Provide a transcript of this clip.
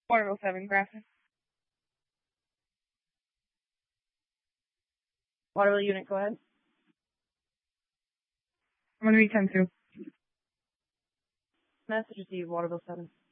Waterville 7, Grafton. Waterville unit, go ahead. I'm going to read 10-2. Message received, Waterville 7.